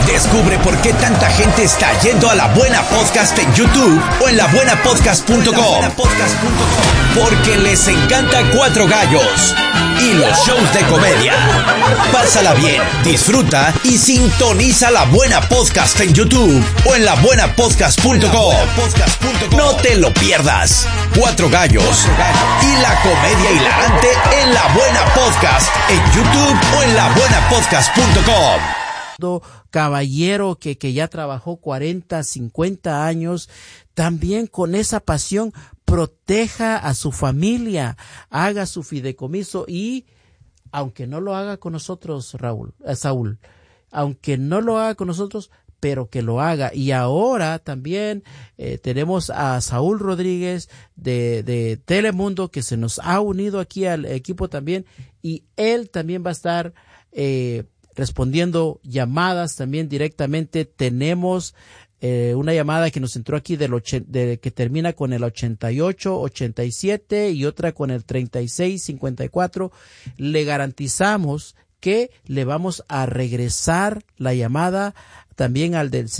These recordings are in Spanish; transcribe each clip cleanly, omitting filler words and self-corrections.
Descubre por qué tanta gente está yendo a La Buena Podcast en YouTube o en labuenapodcast.com. Porque les encanta Cuatro Gallos y los shows de comedia. Pásala bien, disfruta y sintoniza La Buena Podcast en YouTube o en labuenapodcast.com. No te lo pierdas. Cuatro Gallos y la comedia hilarante en La Buena Podcast en YouTube o en labuenapodcast.com. Caballero que ya trabajó 40, 50 años, también con esa pasión proteja a su familia, haga su fideicomiso y aunque no lo haga con nosotros, Saúl, aunque no lo haga con nosotros, pero que lo haga. Y ahora también tenemos a Saúl Rodríguez de Telemundo que se nos ha unido aquí al equipo también y él también va a estar respondiendo llamadas también directamente. Tenemos una llamada que nos entró aquí que termina con el 88-87 y otra con el 36-54. Le garantizamos que le vamos a regresar la llamada también al del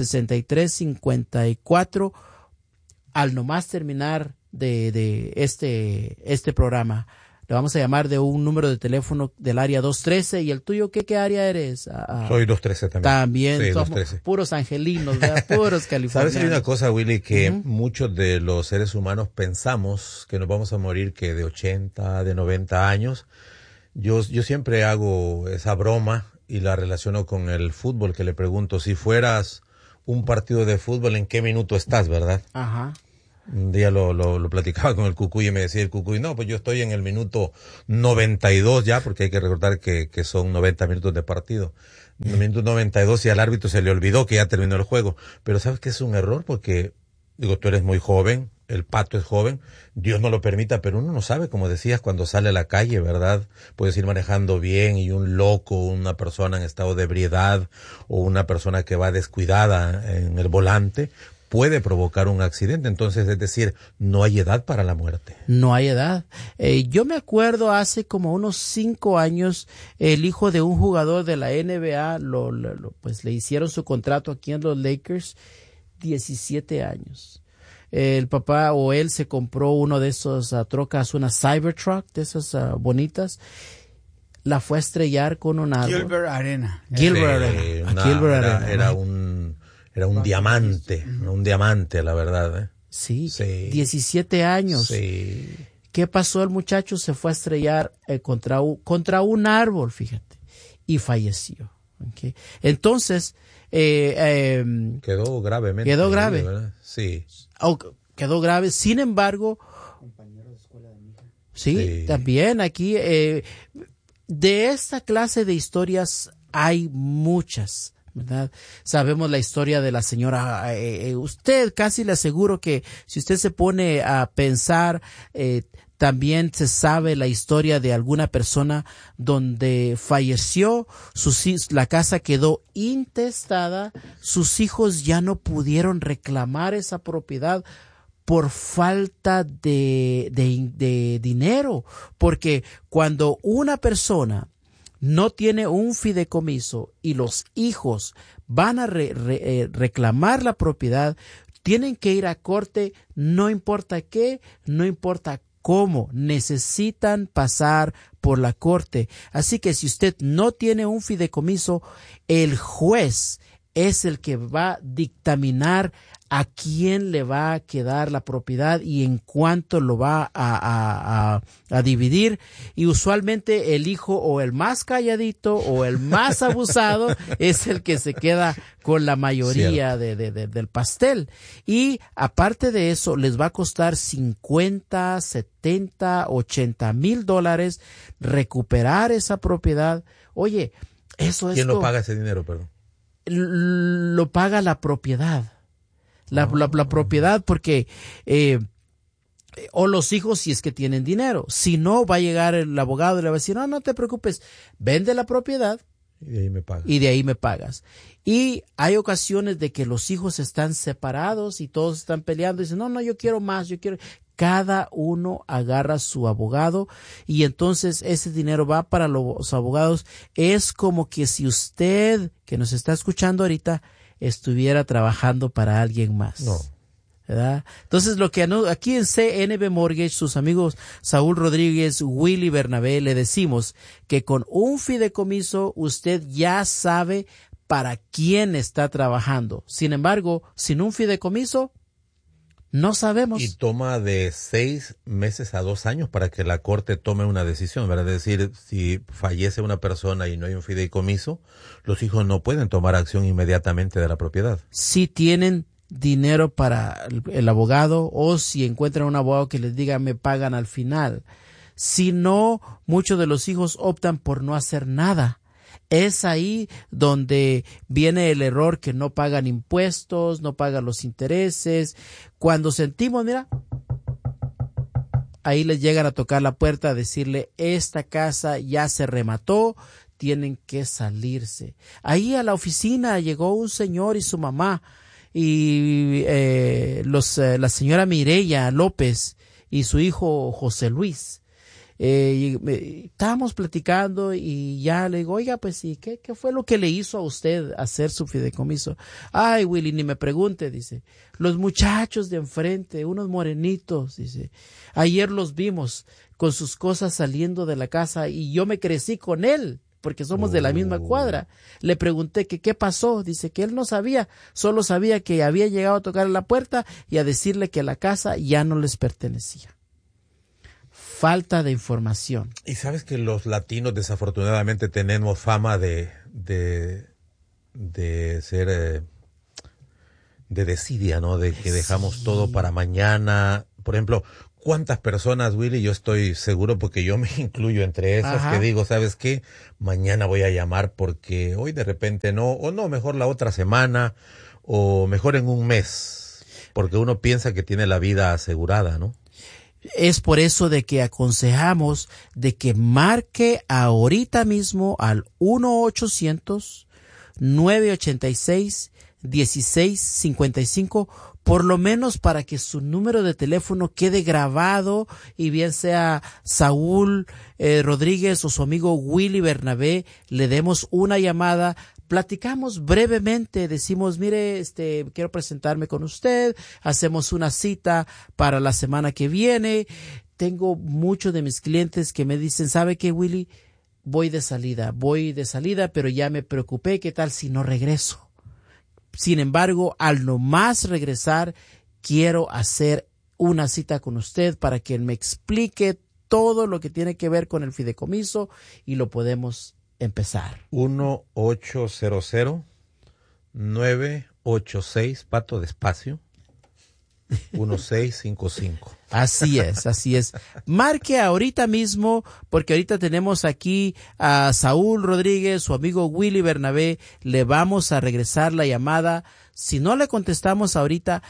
63-54 al nomás terminar de este programa. Le vamos a llamar de un número de teléfono del área 213. ¿Y el tuyo qué área eres? Soy 213 también. También sí, somos 213. Puros angelinos, ¿verdad? Puros californianos. ¿Sabes? Hay una cosa, Willy, que muchos de los seres humanos pensamos que nos vamos a morir que de 80, de 90 años. Yo siempre hago esa broma y la relaciono con el fútbol, que le pregunto, si fueras un partido de fútbol, ¿en qué minuto estás, verdad? Ajá. Un día lo platicaba con el Cucuy y me decía el Cucuy, no, pues yo estoy en el minuto 92 ya, porque hay que recordar que son 90 minutos de partido. En el minuto 92 y al árbitro se le olvidó que ya terminó el juego. Pero ¿sabes qué es un error? Porque, digo, tú eres muy joven, el Pato es joven, Dios no lo permita, pero uno no sabe, como decías, cuando sale a la calle, ¿verdad? Puedes ir manejando bien y un loco, una persona en estado de ebriedad o una persona que va descuidada en el volante puede provocar un accidente. Entonces, es decir, no hay edad para la muerte. No hay edad. Yo me acuerdo hace como unos 5 años, el hijo de un jugador de la NBA, pues le hicieron su contrato aquí en los Lakers, 17 años. El papá o él se compró uno de esos trocas, una Cybertruck, de esas bonitas. La fue a estrellar con un árbol. Gilbert Arena. Era un diamante, la verdad. Sí, 17 años. Sí. ¿Qué pasó? El muchacho se fue a estrellar contra un árbol, fíjate, y falleció. Okay. Entonces, quedó gravemente. Quedó grave. ¿Verdad? Sí. Quedó grave. Sin embargo, compañero de escuela de mi hija. Sí, también aquí de esta clase de historias hay muchas, ¿verdad? Sabemos la historia de la señora, usted casi le aseguro que si usted se pone a pensar, también se sabe la historia de alguna persona donde falleció, la casa quedó intestada, sus hijos ya no pudieron reclamar esa propiedad por falta de dinero, porque cuando una persona no tiene un fideicomiso y los hijos van a reclamar la propiedad, tienen que ir a corte, no importa qué, no importa cómo, necesitan pasar por la corte. Así que si usted no tiene un fideicomiso, el juez es el que va a dictaminar a quién le va a quedar la propiedad y en cuánto lo va a dividir. Y usualmente el hijo o el más calladito o el más abusado es el que se queda con la mayoría del pastel. Y aparte de eso, les va a costar 50, 70, 80 mil dólares recuperar esa propiedad. Oye, eso es... ¿Quién lo paga ese dinero, perdón? Lo paga la propiedad. La propiedad, porque o los hijos si es que tienen dinero. Si no, va a llegar el abogado y le va a decir, no te preocupes, vende la propiedad y de ahí me pagas. Y hay ocasiones de que los hijos están separados y todos están peleando y dicen, no, yo quiero más, cada uno agarra su abogado y entonces ese dinero va para los abogados. Es como que si usted, que nos está escuchando ahorita, estuviera trabajando para alguien más. No. ¿Verdad? Entonces, lo que aquí en CNB Mortgage, sus amigos Saúl Rodríguez, Willy Bernabé, le decimos que con un fideicomiso usted ya sabe para quién está trabajando. Sin embargo, sin un fideicomiso, no sabemos. Y toma de 6 meses a 2 años para que la corte tome una decisión, ¿verdad? Es decir, si fallece una persona y no hay un fideicomiso, los hijos no pueden tomar acción inmediatamente de la propiedad. Si tienen dinero para el abogado o si encuentran un abogado que les diga me pagan al final. Si no, muchos de los hijos optan por no hacer nada. Es ahí donde viene el error, que no pagan impuestos, no pagan los intereses. Cuando sentimos, mira, ahí les llegan a tocar la puerta a decirle, esta casa ya se remató, tienen que salirse. Ahí a la oficina llegó un señor y su mamá, y la señora Mireya López y su hijo José Luis. Estábamos platicando y ya le digo, oiga, pues sí, ¿qué fue lo que le hizo a usted hacer su fideicomiso? Ay, Willy, ni me pregunte, dice. Los muchachos de enfrente, unos morenitos, dice. Ayer los vimos con sus cosas saliendo de la casa y yo me crecí con él, porque somos de la misma cuadra. Le pregunté que qué pasó, dice que él no sabía, solo sabía que había llegado a tocar la puerta y a decirle que la casa ya no les pertenecía. Falta de información. Y sabes que los latinos desafortunadamente tenemos fama de ser de desidia, ¿no? De que dejamos todo para mañana. Por ejemplo, ¿cuántas personas, Willy? Yo estoy seguro, porque yo me incluyo entre esas, que digo, ¿sabes qué? Mañana voy a llamar porque hoy de repente no, o no, mejor la otra semana, o mejor en un mes, porque uno piensa que tiene la vida asegurada, ¿no? Es por eso de que aconsejamos de que marque ahorita mismo al 1-800-986-1655, por lo menos para que su número de teléfono quede grabado y bien sea Saúl Rodríguez o su amigo Willy Bernabé, le demos una llamada. Platicamos brevemente, decimos, mire, quiero presentarme con usted, hacemos una cita para la semana que viene. Tengo muchos de mis clientes que me dicen, ¿sabe qué, Willy? Voy de salida, pero ya me preocupé, ¿qué tal si no regreso? Sin embargo, al nomás regresar, quiero hacer una cita con usted para que él me explique todo lo que tiene que ver con el fideicomiso y lo podemos empezar. 1-800-986, pato despacio, 1655. Así es. Marque ahorita mismo, porque ahorita tenemos aquí a Saúl Rodríguez, su amigo Willy Bernabé. Le vamos a regresar la llamada. Si no le contestamos ahorita,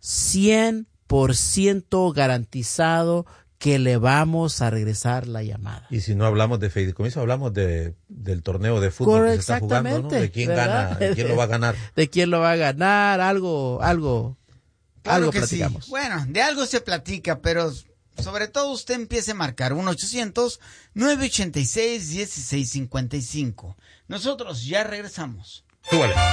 100% garantizado que le vamos a regresar la llamada. Y si no hablamos de fideicomiso, hablamos del torneo de fútbol que se está jugando, ¿no? De quién gana, de quién lo va a ganar. De quién lo va a ganar, algo Claro que platicamos. Sí. Bueno, de algo se platica, pero sobre todo usted empiece a marcar 1-800-986-1655. Nosotros ya regresamos. Súbale.